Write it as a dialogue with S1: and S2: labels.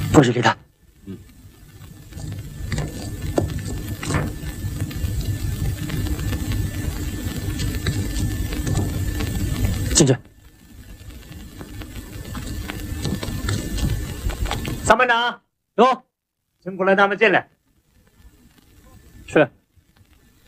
S1: 不许理他。进去。
S2: 参谋长，
S1: 有，
S2: 请过来，他们进来。
S1: 是。